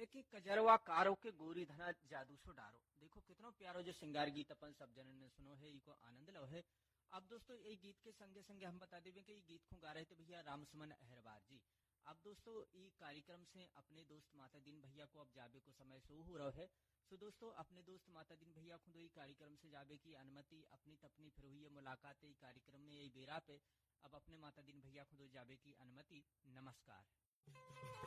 कि कजरवा कारो के गोरी धना जादू सो डारो। देखो कितनो प्यारो जो श्रृंगार गीत अपन सब जनन ने सुनो है, इको आनंद लो है। अब दोस्तों ये गीत के संगे संगे हम बता देवे कि ये गीत को गा रहे थे भैया रामसुमन अहरवार जी। अब दोस्तों ये कार्यक्रम से अपने दोस्त माता दीन भैया को अब जाबे को समय सो हो रहा है। सो दोस्तों अपने दोस्त माता दीन भैया खुद ये कार्यक्रम से जाबे की अनुमति अपनी तपनी फिर हुई है मुलाकात ये कार्यक्रम में यही बेरा पे। अब अपने माता दीन भैया खुद जाबे की अनुमति। नमस्कार।